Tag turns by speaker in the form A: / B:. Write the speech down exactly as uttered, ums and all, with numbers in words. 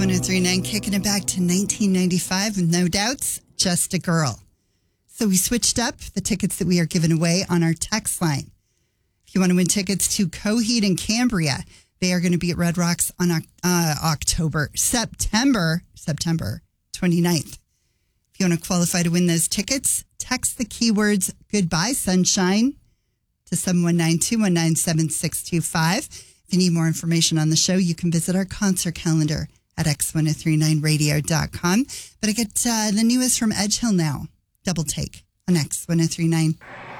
A: one oh three point nine, kicking it back to nineteen ninety-five with No Doubts, Just a Girl. So we switched up the tickets that we are giving away on our text line. If you want to win tickets to Coheed and Cambria, they are going to be at Red Rocks on uh, October, September, September twenty-ninth. If you want to qualify to win those tickets, text the keywords Goodbye Sunshine to seven one nine, two one nine, seven six two five. If you need more information on the show, you can visit our concert calendar at x ten thirty-nine radio dot com. But I get uh, the newest from Edge Hill now. Double Take on X ten thirty-nine.